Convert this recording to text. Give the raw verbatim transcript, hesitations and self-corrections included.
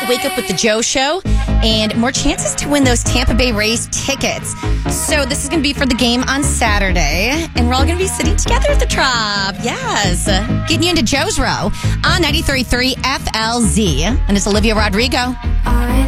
Wake Up with the Joe Show, and more chances to win those Tampa Bay Rays tickets. So this is going to be for the game on Saturday, and we're all going to be sitting together at the Trop. Yes. Getting you into Joe's Row on ninety-three point three F L Z. And it's Olivia Rodrigo.